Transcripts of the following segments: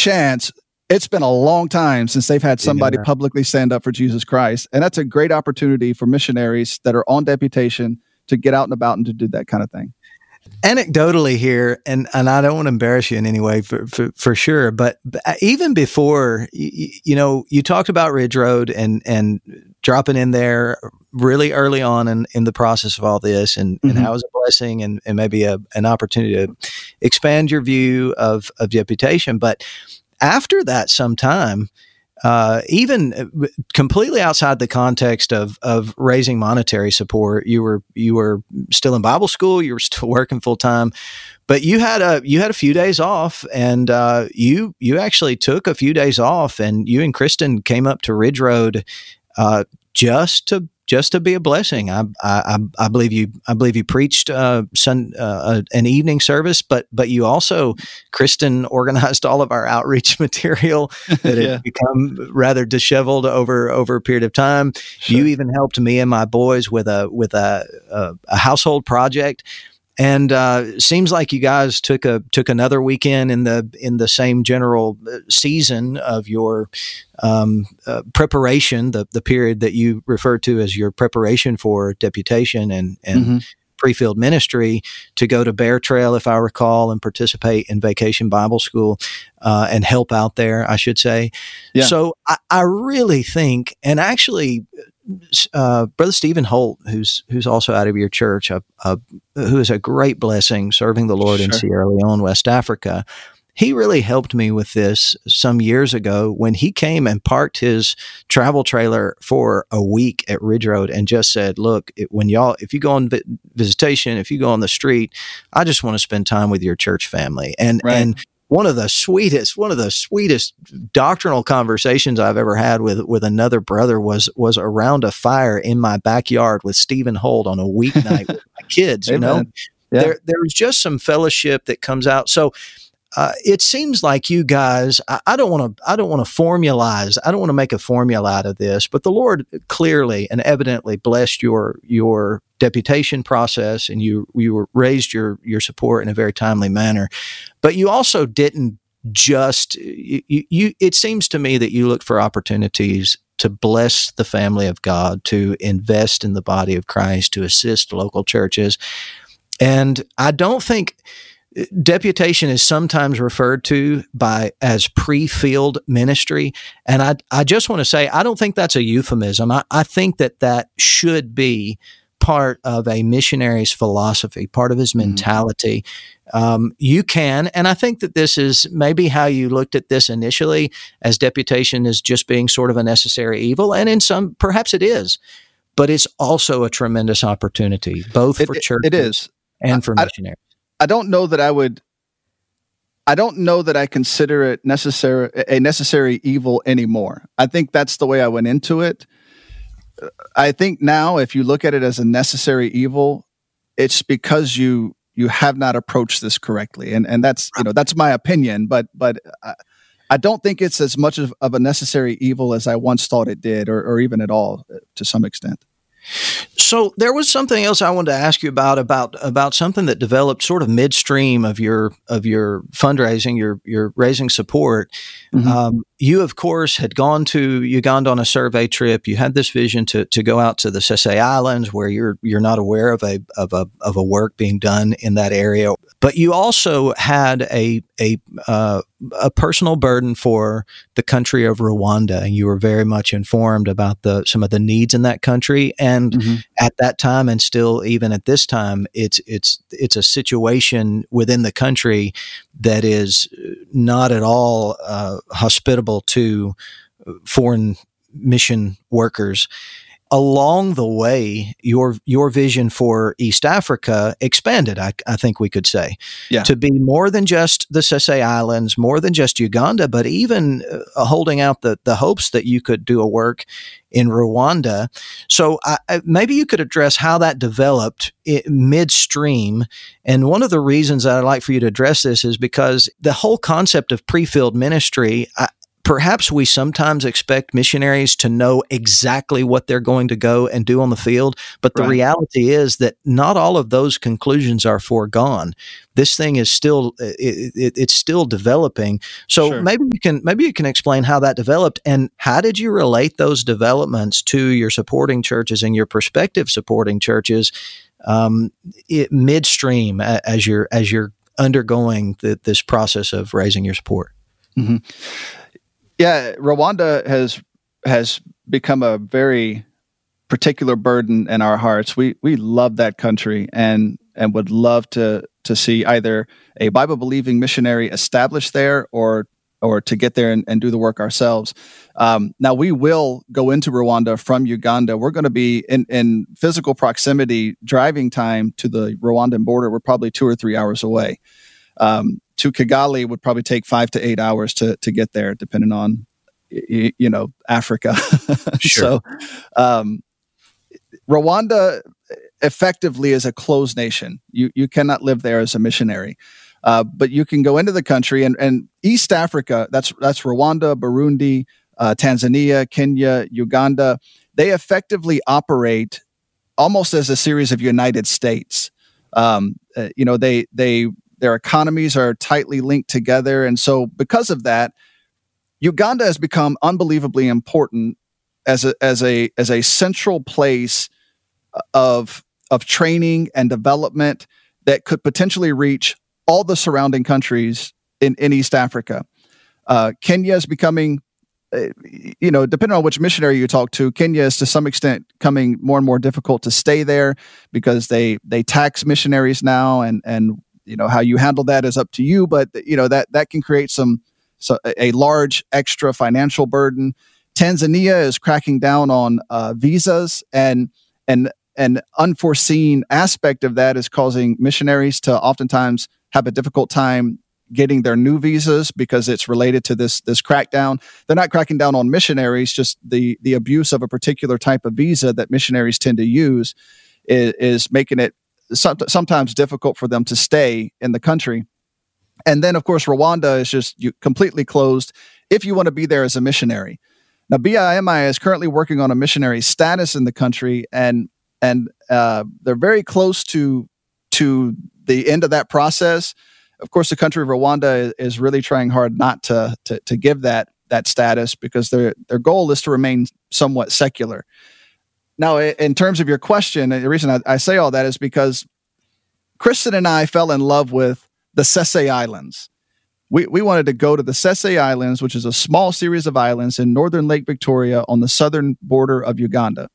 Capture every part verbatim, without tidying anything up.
chance, it's been a long time since they've had somebody Yeah. publicly stand up for Jesus Christ. And that's a great opportunity for missionaries that are on deputation to get out and about and to do that kind of thing. Anecdotally here, and, and I don't want to embarrass you in any way for, for, for sure, but even before, you, you know, you talked about Ridge Road and, and dropping in there really early on in, in the process of all this, and, mm-hmm. and how it was a blessing and, and maybe a, an opportunity to expand your view of, of deputation. But after that, sometime, Uh, even completely outside the context of of raising monetary support, you were you were still in Bible school, you were still working full time, but you had a you had a few days off, and uh, you you actually took a few days off, and you and Kristen came up to Ridge Road uh, just to just to be a blessing. I I, I believe you I believe you preached uh, sun, uh, an evening service, but but you also, Kristen, organized all of our outreach material that yeah. had become rather disheveled over over a period of time. Sure. You even helped me and my boys with a with a a, a household project. And uh, seems like you guys took a took another weekend in the in the same general season of your um, uh, preparation, the the period that you refer to as your preparation for deputation and and mm-hmm. pre-field ministry, to go to Bear Trail, if I recall, and participate in Vacation Bible School uh, and help out there, I should say. Yeah. So I, I really think, and actually. Uh, Brother Stephen Holt, who's who's also out of your church, uh, uh, who is a great blessing serving the Lord sure. in Sierra Leone, West Africa. He really helped me with this some years ago when he came and parked his travel trailer for a week at Ridge Road and just said, "Look, it, when y'all, if you go on vi- visitation, if you go on the street, I just want to spend time with your church family." And right. and one of the sweetest, one of the sweetest doctrinal conversations I've ever had with, with another brother was, was around a fire in my backyard with Stephen Holt on a weeknight with my kids, you know, yeah. there, there's just some fellowship that comes out. So, uh, it seems like you guys, I, I don't want to, I don't want to formalize, I don't want to make a formula out of this, but the Lord clearly and evidently blessed your, your deputation process, and you, you were raised your, your support in a very timely manner. But you also didn't just, you, you, it seems to me that you looked for opportunities to bless the family of God, to invest in the body of Christ, to assist local churches. And I don't think deputation is sometimes referred to by as pre-field ministry. And I, I just want to say, I don't think that's a euphemism. I, I think that that should be part of a missionary's philosophy, part of his mentality. Mm-hmm. Um, you can, and I think that this is maybe how you looked at this initially, as deputation as just being sort of a necessary evil. And in some, perhaps it is, but it's also a tremendous opportunity, both it, for churches it is. and for I, missionaries. I don't know that I would, I don't know that I consider it necessary, a necessary evil anymore. I think that's the way I went into it. I think now, if you look at it as a necessary evil, it's because you you have not approached this correctly, and and that's you know that's my opinion. But but I, I don't think it's as much of, of a necessary evil as I once thought it did, or or even at all, to some extent. So there was something else I wanted to ask you about about about something that developed sort of midstream of your of your fundraising, your your raising support. Mm-hmm. Um, you, of course, had gone to Uganda on a survey trip. You had this vision to to go out to the Sese Islands, where you're you're not aware of a of a of a work being done in that area. But you also had a a uh, a personal burden for the country of Rwanda, and you were very much informed about the some of the needs in that country. And mm-hmm. at that time, and still even at this time, it's it's it's a situation within the country that is not at all uh, hospitable to foreign mission workers. Along the way, your your vision for East Africa expanded, I, I think we could say, yeah. to be more than just the Sese Islands, more than just Uganda, but even uh, holding out the, the hopes that you could do a work in Rwanda. So I, I, maybe you could address how that developed it, midstream. And one of the reasons that I'd like for you to address this is because the whole concept of pre-field ministry, I, perhaps we sometimes expect missionaries to know exactly what they're going to go and do on the field, but the Right. reality is that not all of those conclusions are foregone. This thing is still it, it, it's still developing. So Sure. maybe you can maybe you can explain how that developed, and how did you relate those developments to your supporting churches and your prospective supporting churches um, it, midstream as you're as you're undergoing the, this process of raising your support. Mm-hmm. Yeah, Rwanda has has become a very particular burden in our hearts. We we love that country and and would love to to see either a Bible believing missionary established there or or to get there and, and do the work ourselves. Um, now we will go into Rwanda from Uganda. We're going to be in, in physical proximity, driving time to the Rwandan border. We're probably two or three hours away. Um, to Kigali would probably take five to eight hours to to get there, depending on you, you know Africa. Sure. So um, Rwanda effectively is a closed nation. You you cannot live there as a missionary, uh, but you can go into the country and, and East Africa. That's that's Rwanda, Burundi, uh, Tanzania, Kenya, Uganda. They effectively operate almost as a series of United States. Um, uh, you know, they they their economies are tightly linked together, and so because of that, Uganda has become unbelievably important as a as a as a central place of of training and development that could potentially reach all the surrounding countries in, in East Africa. Uh, Kenya is becoming, uh, you know, depending on which missionary you talk to, Kenya is to some extent becoming more and more difficult to stay there because they they tax missionaries now, and and you know how you handle that is up to you. But you know that that can create some so a large extra financial burden. Tanzania is cracking down on uh, visas, and and an unforeseen aspect of that is causing missionaries to oftentimes have a difficult time getting their new visas because it's related to this this crackdown. They're not cracking down on missionaries, just the the abuse of a particular type of visa that missionaries tend to use is, is making it some, sometimes difficult for them to stay in the country. And then, of course, Rwanda is just completely closed if you want to be there as a missionary. Now, B I M I is currently working on a missionary status in the country, and and uh, they're very close to to the end of that process. Of course, the country of Rwanda is, is really trying hard not to, to to give that that status because their their goal is to remain somewhat secular. Now, in terms of your question, the reason I, I say all that is because Kristen and I fell in love with the Sese Islands. We we wanted to go to the Sese Islands, which is a small series of islands in northern Lake Victoria on the southern border of Uganda.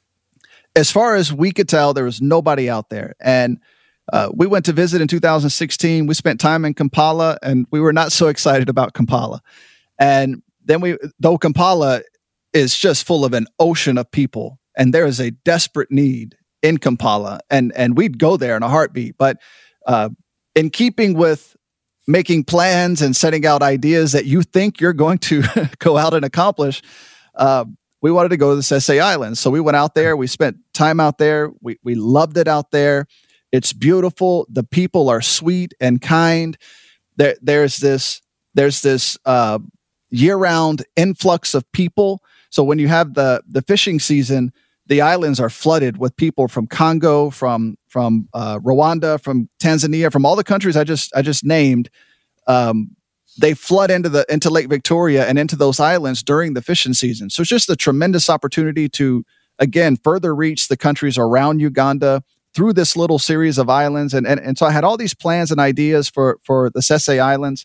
As far as we could tell, there was nobody out there. And uh, we went to visit in two thousand sixteen. We spent time in Kampala, and we were not so excited about Kampala. And then we, though Kampala is just full of an ocean of people, and there is a desperate need in Kampala, and and we'd go there in a heartbeat. But uh, in keeping with making plans and setting out ideas that you think you're going to go out and accomplish, uh, we wanted to go to the Sese Islands. So we went out there. We spent time out there. We we loved it out there. It's beautiful. The people are sweet and kind. There, there's this there's this uh, year-round influx of people. So when you have the the fishing season, the islands are flooded with people from Congo, from from uh, Rwanda, from Tanzania, from all the countries I just I just named. Um, they flood into the into Lake Victoria and into those islands during the fishing season. So it's just a tremendous opportunity to, again, further reach the countries around Uganda through this little series of islands. And and, and so I had all these plans and ideas for for the Sese Islands.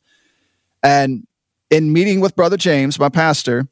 And in meeting with Brother James, my pastor,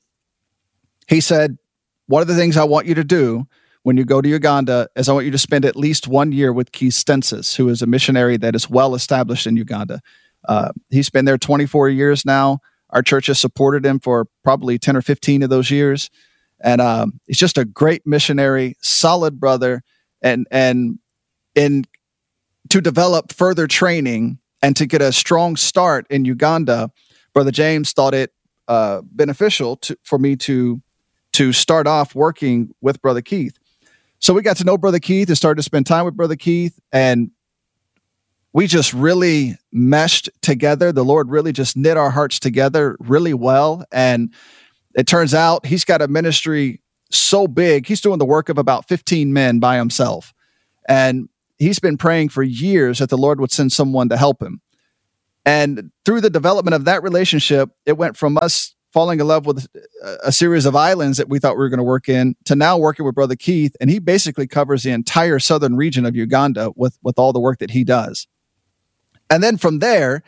he said, one of the things I want you to do when you go to Uganda is I want you to spend at least one year with Keith Stensis, who is a missionary that is well established in Uganda. Uh, he's been there twenty-four years now. Our church has supported him for probably ten or fifteen of those years. And um, he's just a great missionary, solid brother. And, and in to develop further training and to get a strong start in Uganda, Brother James thought it uh, beneficial to, for me to to start off working with Brother Keith. So we got to know Brother Keith and started to spend time with Brother Keith. And we just really meshed together. The Lord really just knit our hearts together really well. And it turns out he's got a ministry so big, he's doing the work of about fifteen men by himself. And he's been praying for years that the Lord would send someone to help him. And through the development of that relationship, it went from us falling in love with a series of islands that we thought we were going to work in to now working with Brother Keith. And he basically covers the entire southern region of Uganda with, with all the work that he does. And then from there,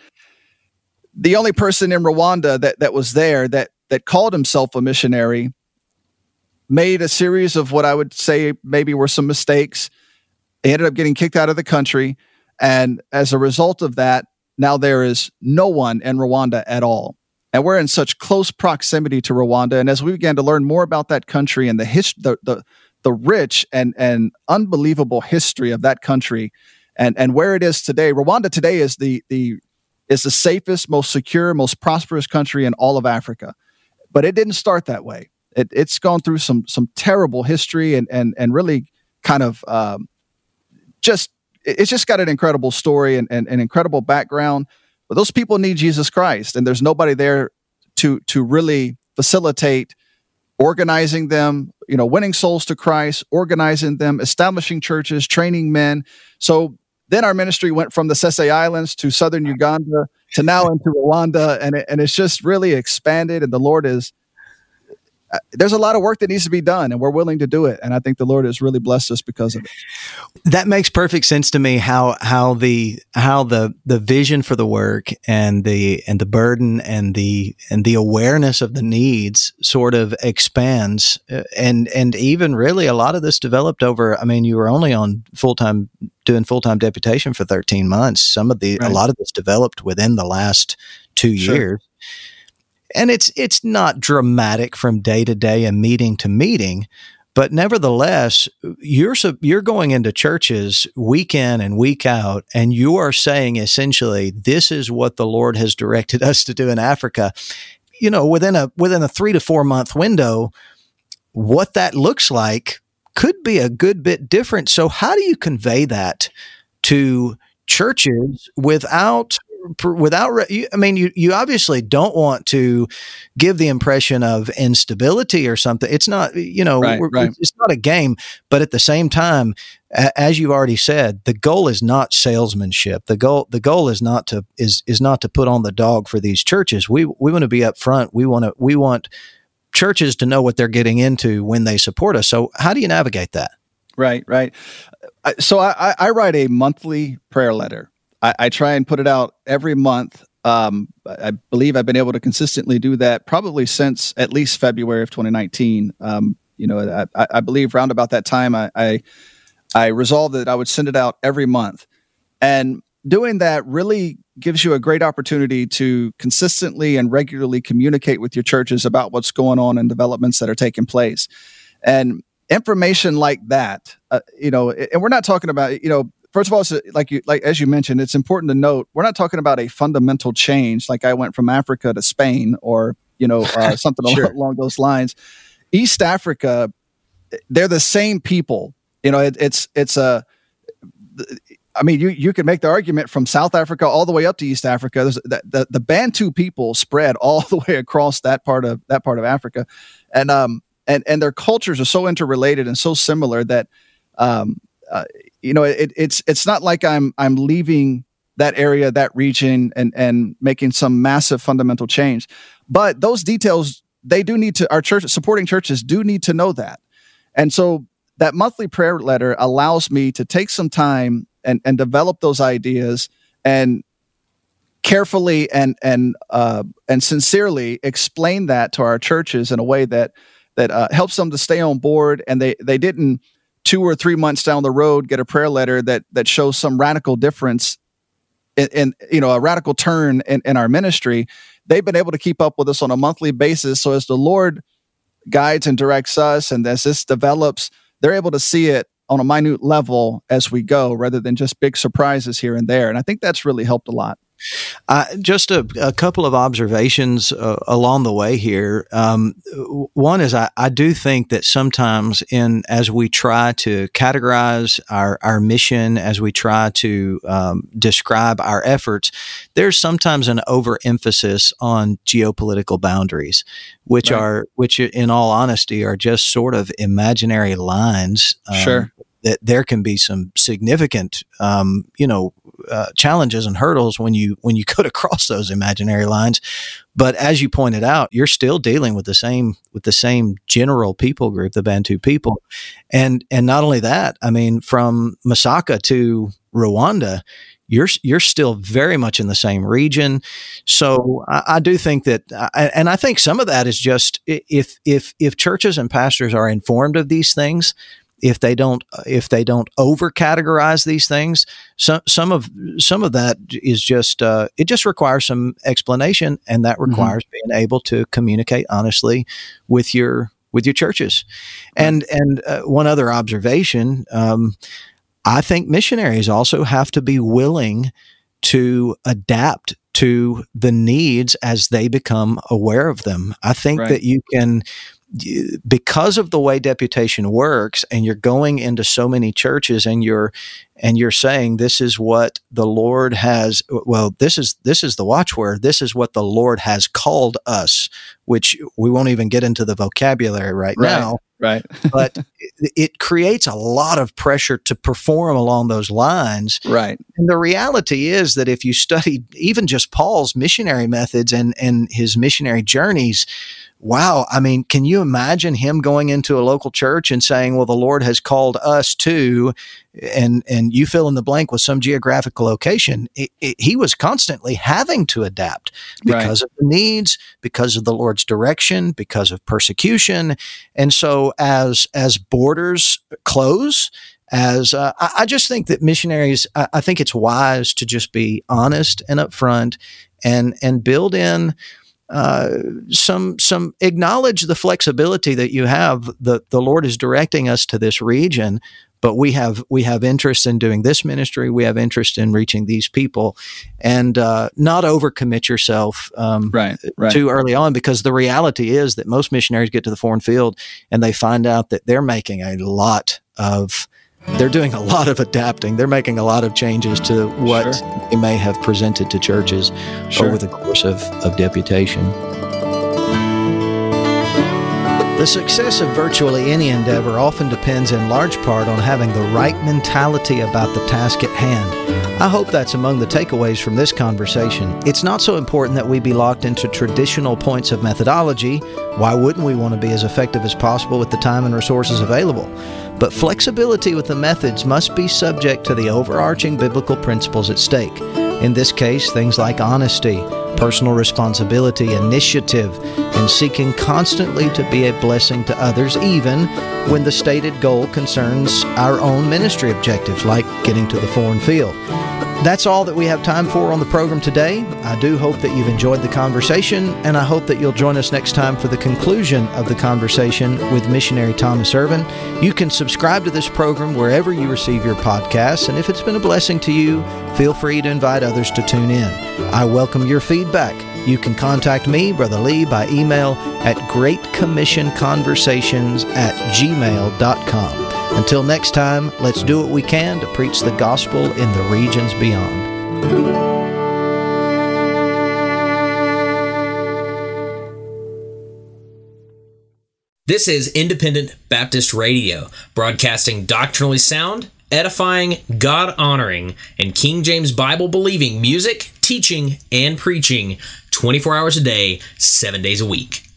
the only person in Rwanda that, that was there that, that called himself a missionary made a series of what I would say maybe were some mistakes. He ended up getting kicked out of the country. And as a result of that, now there is no one in Rwanda at all. And we're in such close proximity to Rwanda. And as we began to learn more about that country and the his, the, the the rich and and unbelievable history of that country, and and where it is today, Rwanda today is the the is the safest, most secure, most prosperous country in all of Africa. But it didn't start that way. It, it's gone through some some terrible history and and and really kind of um, just. It's just got an incredible story and, and an incredible background, but those people need Jesus Christ, and there's nobody there to to really facilitate organizing them, you know, winning souls to Christ, organizing them, establishing churches, training men. So then our ministry went from the Sese Islands to southern Uganda to now into Rwanda, and it, and it's just really expanded. And the Lord is uh, there's a lot of work that needs to be done, and we're willing to do it. And I think the Lord has really blessed us because of it. That makes perfect sense to me. How how the how the the vision for the work and the and the burden and the and the awareness of the needs sort of expands, and and even really a lot of this developed over. I mean, you were only on full time doing full time deputation for thirteen months. Some of the right. a lot of this developed within the last two sure. years. And it's it's not dramatic from day to day and meeting to meeting, but nevertheless, you're you're going into churches week in and week out, and you are saying essentially, this is what the Lord has directed us to do in Africa. You know, within a within a three to four month window, what that looks like could be a good bit different. So, how do you convey that to churches without? Without, I mean, you, you obviously don't want to give the impression of instability or something. It's not, you know, right, we're, right. it's not a game, but at the same time, as you've already said, the goal is not salesmanship. The goal, the goal is not to, is, is not to put on the dog for these churches. We, we want to be up front. We want to, we want churches to know what they're getting into when they support us. So how do you navigate that? Right, right. So I, I write a monthly prayer letter. I, I try and put it out every month. Um, I believe I've been able to consistently do that probably since at least February of twenty nineteen. Um, you know, I, I believe round about that time, I, I I resolved that I would send it out every month. And doing that really gives you a great opportunity to consistently and regularly communicate with your churches about what's going on and developments that are taking place. And information like that, uh, you know, and we're not talking about, you know, first of all, it's like you, like as you mentioned, it's important to note we're not talking about a fundamental change. Like I went from Africa to Spain, or you know, uh, something sure. along, along those lines. East Africa, they're the same people. You know, it, it's it's a. I mean, you you can make the argument from South Africa all the way up to East Africa. There's the, the the Bantu people spread all the way across that part of that part of Africa, and um and and their cultures are so interrelated and so similar that um uh, you know it, it's it's not like I'm I'm leaving that area, that region, and and making some massive fundamental change. But those details, they do need to, our church supporting churches do need to know that, and so that monthly prayer letter allows me to take some time and and develop those ideas and carefully and and uh, and sincerely explain that to our churches in a way that that uh, helps them to stay on board, and they they didn't two or three months down the road get a prayer letter that that shows some radical difference in, in you know a radical turn in, in our ministry. They've been able to keep up with us on a monthly basis. So as the Lord guides and directs us, and as this develops, they're able to see it on a minute level as we go, rather than just big surprises here and there. And I think that's really helped a lot. Uh, just a, a couple of observations uh, along the way here. Um, one is I, I do think that sometimes in as we try to categorize our, our mission, as we try to um, describe our efforts, there's sometimes an overemphasis on geopolitical boundaries, which right. are which in all honesty are just sort of imaginary lines. Um, sure. That there can be some significant, um, you know, uh, challenges and hurdles when you when you go to cross those imaginary lines. But as you pointed out, you're still dealing with the same with the same general people group, the Bantu people, and and not only that, I mean, from Masaka to Rwanda, you're you're still very much in the same region. So I, I do think that, and I think some of that is just if if if churches and pastors are informed of these things. If they don't, if they don't over categorize these things, some some of some of that is just uh, it just requires some explanation, and that requires mm-hmm. being able to communicate honestly with your with your churches. Right. And and uh, one other observation, um, I think missionaries also have to be willing to adapt to the needs as they become aware of them. I think right. that you can. Because of the way deputation works, and you're going into so many churches, and you're and you're saying this is what the Lord has. Well, this is this is the watchword. This is what the Lord has called us, which we won't even get into the vocabulary right, right now. Right, but it, it creates a lot of pressure to perform along those lines. Right, and the reality is that if you study even just Paul's missionary methods and and his missionary journeys. Wow. I mean, can you imagine him going into a local church and saying, well, the Lord has called us to, and, and you fill in the blank with some geographical location. It, it, he was constantly having to adapt because right. of the needs, because of the Lord's direction, because of persecution. And so as, as borders close, as uh, I, I just think that missionaries, I, I think it's wise to just be honest and upfront and, and build in Uh, some some acknowledge the flexibility that you have. The the Lord is directing us to this region, but we have we have interest in doing this ministry. We have interest in reaching these people, and uh, not overcommit yourself um, right, right. too early on, because the reality is that most missionaries get to the foreign field and they find out that they're making a lot of They're doing a lot of adapting. They're making a lot of changes to what sure. they may have presented to churches sure. over the course of, of deputation. The success of virtually any endeavor often depends in large part on having the right mentality about the task at hand. I hope that's among the takeaways from this conversation. It's not so important that we be locked into traditional points of methodology. Why wouldn't we want to be as effective as possible with the time and resources available? But flexibility with the methods must be subject to the overarching biblical principles at stake. In this case, things like honesty, personal responsibility, initiative, and seeking constantly to be a blessing to others, even when the stated goal concerns our own ministry objectives, like getting to the foreign field. That's all that we have time for on the program today. I do hope that you've enjoyed the conversation, and I hope that you'll join us next time for the conclusion of the conversation with missionary Thomas Ervin. You can subscribe to this program wherever you receive your podcasts, and if it's been a blessing to you, feel free to invite others to tune in. I welcome your feedback. You can contact me, Brother Lee, by email at great commission conversations at gmail dot com. Until next time, let's do what we can to preach the gospel in the regions beyond. This is Independent Baptist Radio, broadcasting doctrinally sound, edifying, God-honoring, and King James Bible-believing music, teaching, and preaching twenty-four hours a day, seven days a week.